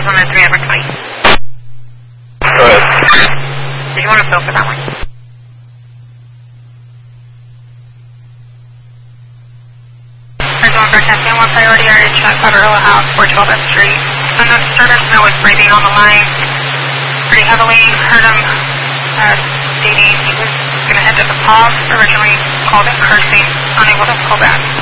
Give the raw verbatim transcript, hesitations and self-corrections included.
one oh three over twenty. Go ahead. Did you want to fill for that one? Arizona Broadcasting, one priority area check, Barbarella House, four twelve F Street. And the starter snow was breathing on the line pretty heavily. Heard him uh, stating he was going to head to the pause. Originally called in cursing, unable to pull back.